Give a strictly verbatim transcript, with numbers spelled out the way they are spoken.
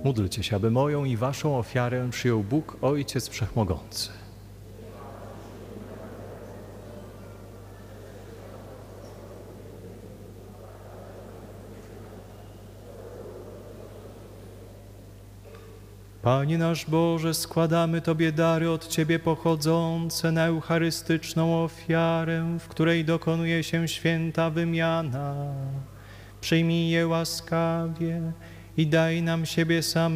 Módlcie się, aby moją i waszą ofiarę przyjął Bóg, Ojciec Wszechmogący. Panie nasz Boże, składamy Tobie dary od Ciebie pochodzące na eucharystyczną ofiarę, w której dokonuje się święta wymiana. Przyjmij je łaskawie i daj nam siebie samych